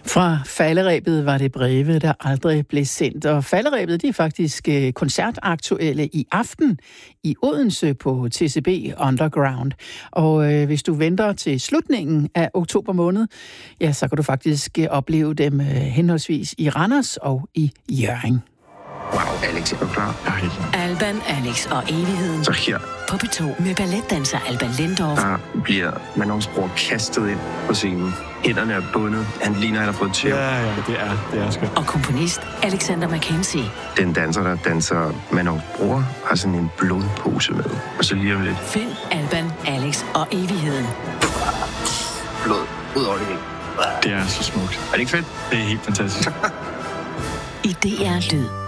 Fra falderebet var det breve, der aldrig blev sendt. Og falderebet, det er faktisk koncertaktuelle i aften i Odense på TCB Underground. Og hvis du venter til slutningen af oktober måned, ja, så kan du faktisk opleve dem henholdsvis i Randers og i Hjørring. Wow, Alex, er du klar? Alban, Alex og evigheden. Så her. På P2 med balletdanser Alban Lindorff. Der bliver Manons bror kastet ind på scenen. Hænderne er bundet. Han ligner, han har fået tæv. Ja, det er skønt. Og komponist Alexander Mackenzie. Den danser, der danser Manons bror, har sådan en blodpose med. Og så lige om lidt. Find Alban, Alex og evigheden. Blod ud over det hele. Det er så smukt. Er det ikke fedt? Det er helt fantastisk. I DR Lyd.